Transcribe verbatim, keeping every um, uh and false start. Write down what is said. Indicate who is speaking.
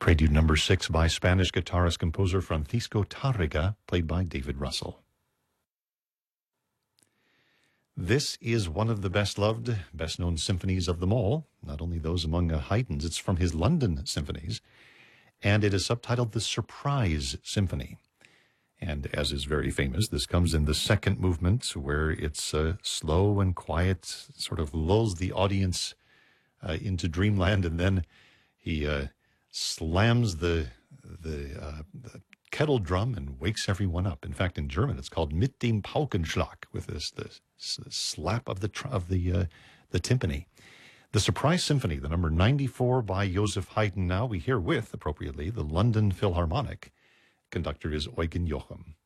Speaker 1: Prelude number six by Spanish guitarist-composer Francisco Tárrega, played by David Russell. This is one of the best-loved, best-known symphonies of them all, not only those among uh, Haydn's, it's from his London symphonies, and it is subtitled the Surprise Symphony. And as is very famous, this comes in the second movement, where it's uh, slow and quiet, sort of lulls the audience uh, into dreamland, and then he uh, slams the, the, uh, the kettle drum and wakes everyone up. In fact, in German, it's called Mit dem Paukenschlag, with this, this, this slap of the of the uh, the timpani. The Surprise Symphony, the number ninety-four by Joseph Haydn. Now we hear with, appropriately, the London Philharmonic. Conductor is Eugen Jochum.